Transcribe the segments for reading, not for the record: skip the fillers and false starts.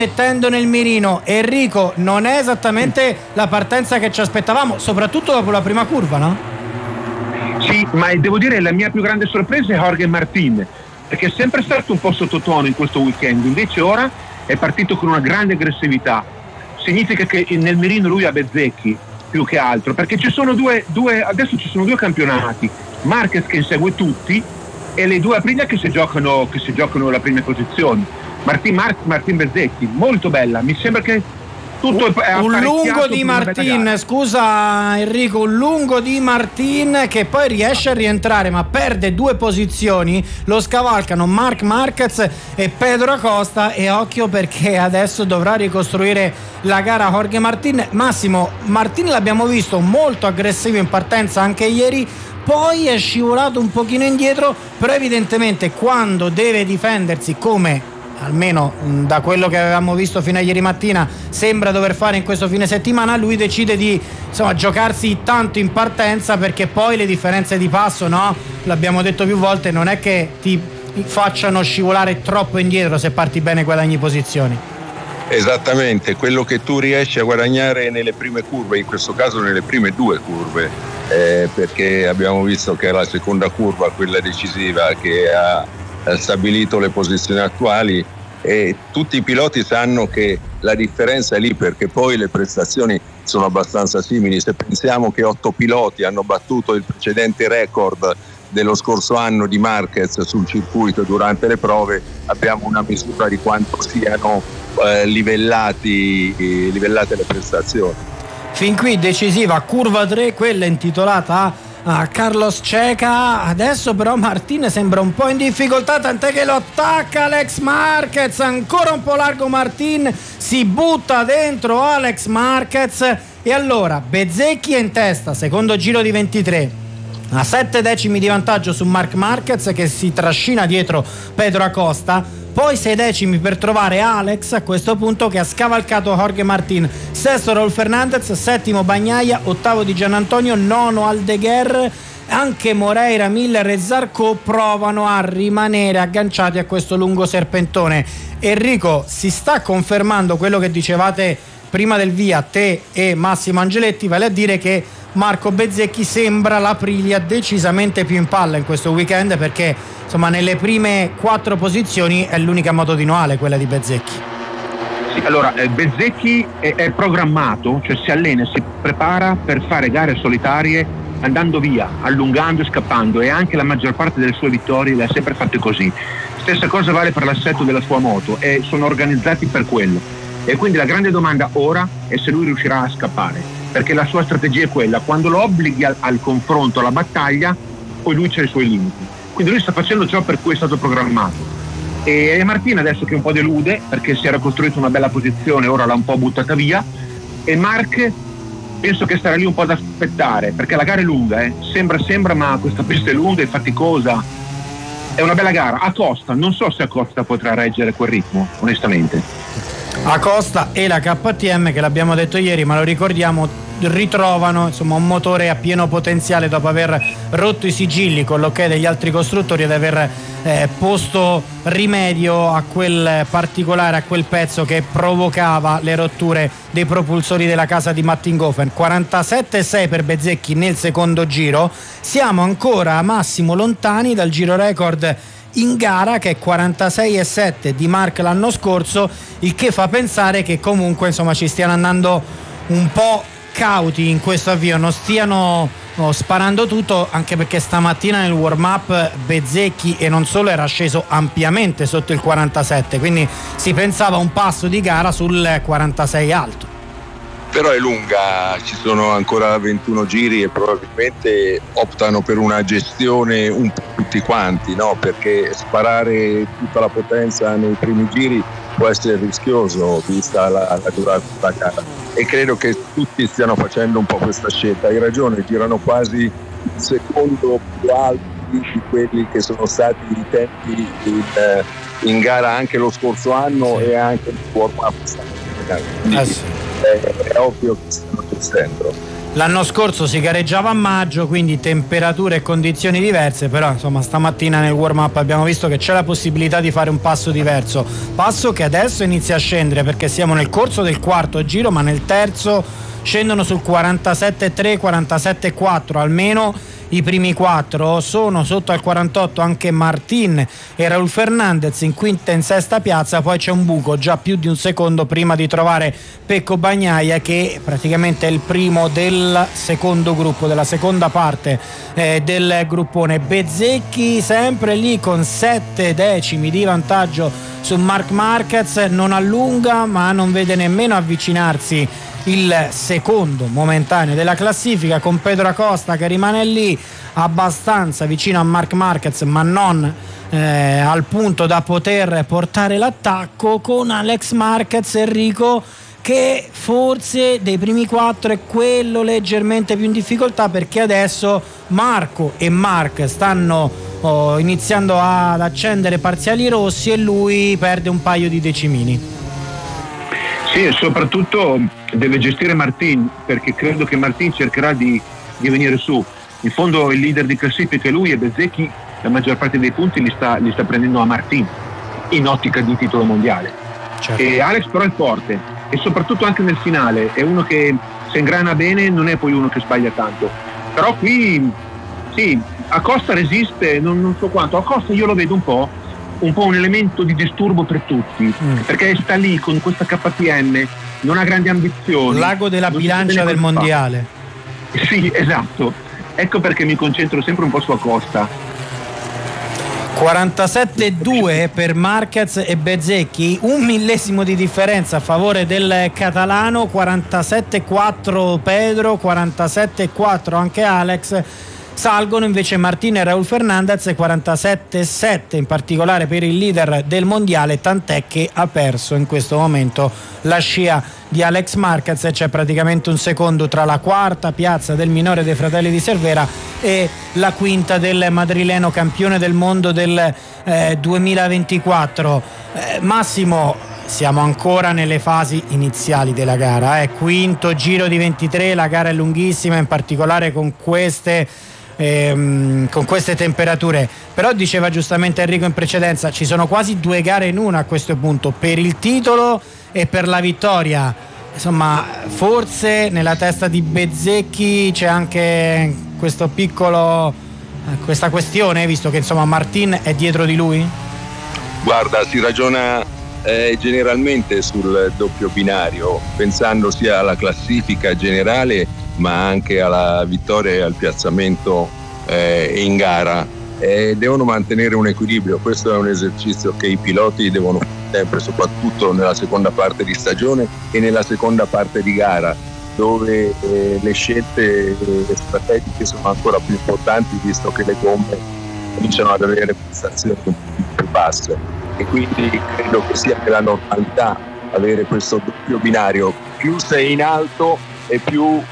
mettendo nel mirino. Enrico, non è esattamente la partenza che ci aspettavamo, soprattutto dopo la prima curva, no? Sì, ma devo dire la mia più grande sorpresa è Jorge Martin, perché è sempre stato un po' sottotono in questo weekend, invece ora è partito con una grande aggressività. Significa che nel mirino lui ha Bezzecchi più che altro, perché ci sono adesso ci sono due campionati, Marquez che insegue tutti e le due Aprilia che si giocano la prima posizione. Martin Bezzecchi, molto bella, mi sembra che tutto è un lungo di Martin, scusa Enrico, un lungo di Martin che poi riesce a rientrare ma perde 2 posizioni, lo scavalcano Marc Marquez e Pedro Acosta, e occhio perché adesso dovrà ricostruire la gara Jorge Martin. Massimo, Martin l'abbiamo visto molto aggressivo in partenza anche ieri, poi è scivolato un pochino indietro, però evidentemente quando deve difendersi, come almeno da quello che avevamo visto fino a ieri mattina sembra dover fare in questo fine settimana, lui decide di giocarsi tanto in partenza, perché poi le differenze di passo, no? L'abbiamo detto più volte, non è che ti facciano scivolare troppo indietro, se parti bene guadagni posizioni. Esattamente, quello che tu riesci a guadagnare nelle prime curve, in questo caso nelle prime 2 curve, perché abbiamo visto che è la seconda curva, quella decisiva, che ha stabilito le posizioni attuali, e tutti i piloti sanno che la differenza è lì, perché poi le prestazioni sono abbastanza simili. Se pensiamo che 8 piloti hanno battuto il precedente record dello scorso anno di Marquez sul circuito durante le prove, abbiamo una misura di quanto siano livellate le prestazioni. Fin qui decisiva curva 3, quella intitolata a Carlos Checa. Adesso però Martin sembra un po' in difficoltà, tant'è che lo attacca Alex Marquez, ancora un po' largo Martin, si butta dentro Alex Marquez, e allora Bezzecchi è in testa, secondo giro di 23, a 7 decimi di vantaggio su Marc Marquez che si trascina dietro Pedro Acosta, poi 6 decimi per trovare Alex a questo punto che ha scavalcato Jorge Martin, sesto Raul Fernandez, settimo Bagnaia, ottavo Di Giannantonio, nono Aldeguer. Anche Moreira, Miller e Zarco provano a rimanere agganciati a questo lungo serpentone. Enrico, si sta confermando quello che dicevate prima del via te e Massimo Angeletti, vale a dire che Marco Bezzecchi sembra l'Aprilia decisamente più in palla in questo weekend, perché nelle prime 4 posizioni è l'unica moto di Noale quella di Bezzecchi. Sì, allora Bezzecchi è programmato, cioè si allena, si prepara per fare gare solitarie andando via, allungando e scappando, e anche la maggior parte delle sue vittorie le ha sempre fatte così. Stessa cosa vale per l'assetto della sua moto, e sono organizzati per quello, e quindi la grande domanda ora è se lui riuscirà a scappare, perché la sua strategia è quella: quando lo obblighi al confronto, alla battaglia, poi lui c'ha i suoi limiti, quindi lui sta facendo ciò per cui è stato programmato. E Martina adesso che un po' delude, perché si era costruito una bella posizione, ora l'ha un po' buttata via, e Marc penso che starà lì un po' ad aspettare, perché la gara è lunga, sembra, ma questa pista è lunga e faticosa, è una bella gara. Acosta, non so se Acosta potrà reggere quel ritmo, onestamente. Acosta e la KTM, che l'abbiamo detto ieri ma lo ricordiamo, ritrovano un motore a pieno potenziale dopo aver rotto i sigilli con l'ok degli altri costruttori ed aver posto rimedio a quel particolare, a quel pezzo che provocava le rotture dei propulsori della casa di Mattinghofen. 47,6 per Bezzecchi nel secondo giro, siamo ancora a Massimo lontani dal giro record in gara, che è 46,7 di Marc l'anno scorso, il che fa pensare che comunque ci stiano andando un po' cauti in questo avvio, non stiano sparando tutto, anche perché stamattina nel warm up Bezzecchi, e non solo, era sceso ampiamente sotto il 47, quindi si pensava un passo di gara sul 46 alto. Però è lunga, ci sono ancora 21 giri e probabilmente optano per una gestione un po' tutti quanti, no? Perché sparare tutta la potenza nei primi giri può essere rischioso vista la durata della gara, e credo che tutti stiano facendo un po' questa scelta. Hai ragione, girano quasi il secondo più alto di quelli che sono stati i tempi in gara anche lo scorso anno, sì, e anche il warm up. Quindi è ovvio che stiano gestendo. L'anno scorso si gareggiava a maggio, quindi temperature e condizioni diverse, però insomma stamattina nel warm-up abbiamo visto che c'è la possibilità di fare un passo diverso, passo che adesso inizia a scendere perché siamo nel corso del quarto giro, ma nel terzo scendono sul 47,3, 47,4, almeno i primi 4, sono sotto al 48 anche Martin e Raul Fernandez in quinta e in sesta piazza, poi c'è un buco già più di un secondo prima di trovare Pecco Bagnaia, che praticamente è il primo del secondo gruppo, della seconda parte del gruppone. Bezzecchi sempre lì con 7 decimi di vantaggio su Marc Marquez, non allunga ma non vede nemmeno avvicinarsi il secondo momentaneo della classifica, con Pedro Acosta che rimane lì abbastanza vicino a Marc Marquez ma non al punto da poter portare l'attacco, con Alex Marquez, Enrico, che forse dei primi 4 è quello leggermente più in difficoltà, perché adesso Marco e Marc stanno iniziando ad accendere parziali rossi e lui perde un paio di decimini. Sì, e soprattutto deve gestire Martin, perché credo che Martin cercherà di venire su. In fondo il leader di classifica è lui, e Bezzecchi la maggior parte dei punti li sta prendendo a Martin in ottica di titolo mondiale. Certo. E Alex però è forte, e soprattutto anche nel finale è uno che se ingrana bene, non è poi uno che sbaglia tanto. Però qui sì, Acosta resiste, non so quanto. Acosta io lo vedo un po' un elemento di disturbo per tutti, perché sta lì con questa KTM, non ha grandi ambizioni, l'ago della bilancia del mondiale. Sì, esatto, ecco perché mi concentro sempre un po' su Acosta. 47,2 per Marquez e Bezzecchi, un millesimo di differenza a favore del catalano, 47,4 Pedro, 47,4 anche Alex. Salgono invece Martin e Raul Fernandez, 47,7 in particolare per il leader del mondiale, tant'è che ha perso in questo momento la scia di Alex Marquez e c'è praticamente un secondo tra la quarta piazza del minore dei fratelli di Cervera e la quinta del madrileno campione del mondo del 2024. Massimo, siamo ancora nelle fasi iniziali della gara, quinto giro di 23, la gara è lunghissima, in particolare con queste temperature, però diceva giustamente Enrico in precedenza, ci sono quasi 2 gare in una a questo punto, per il titolo e per la vittoria. Insomma, forse nella testa di Bezzecchi c'è anche questa questione, visto che insomma Martin è dietro di lui. Guarda, si ragiona generalmente sul doppio binario, pensando sia alla classifica generale ma anche alla vittoria e al piazzamento in gara. Devono mantenere un equilibrio, questo è un esercizio che i piloti devono fare sempre, soprattutto nella seconda parte di stagione e nella seconda parte di gara, dove le scelte strategiche sono ancora più importanti, visto che le gomme cominciano ad avere prestazioni più basse, e quindi credo che sia nella normalità avere questo doppio binario, più sei in alto e più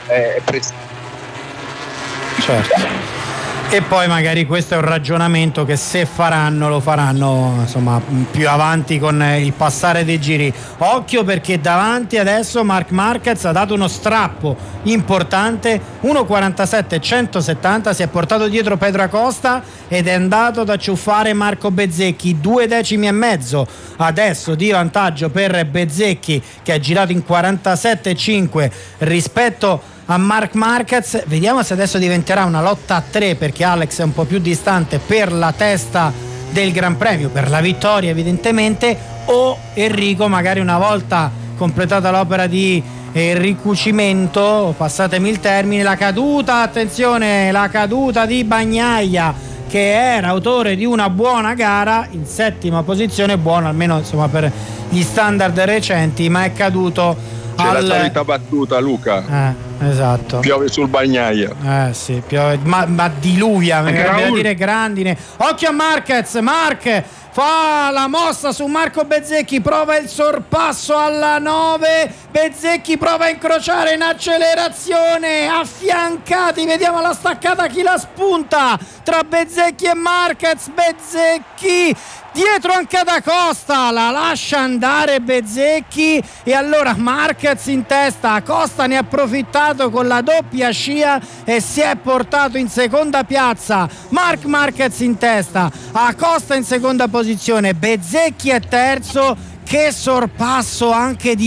certo. E poi magari questo è un ragionamento che se faranno lo faranno insomma più avanti con il passare dei giri. Occhio, perché davanti adesso Marc Marquez ha dato uno strappo importante, 1,47,170, si è portato dietro Pedro Acosta ed è andato ad acciuffare Marco Bezzecchi, 2 decimi e mezzo adesso di vantaggio per Bezzecchi, che ha girato in 47,5 rispetto a Marc Marquez. Vediamo se adesso diventerà una lotta a 3, perché Alex è un po' più distante per la testa del Gran Premio, per la vittoria evidentemente, o Enrico magari una volta completata l'opera di ricucimento, passatemi il termine, la caduta di Bagnaia, che era autore di una buona gara in settima posizione, buono almeno insomma per gli standard recenti, ma è caduto. C'è la solita battuta, Luca. Esatto. Piove sul Bagnaia. Sì, piove, ma diluvia, mi verrebbe da dire grandine. Occhio a Marquez, Marc fa la mossa su Marco Bezzecchi, prova il sorpasso alla 9, Bezzecchi prova a incrociare in accelerazione, affiancati, vediamo la staccata chi la spunta tra Bezzecchi e Marquez. Bezzecchi dietro anche ad Acosta, la lascia andare Bezzecchi e allora Marquez in testa. Acosta ne ha approfittato con la doppia scia e si è portato in seconda piazza. Marc Marquez in testa, Acosta in seconda posizione, Bezzecchi è terzo. Che sorpasso anche di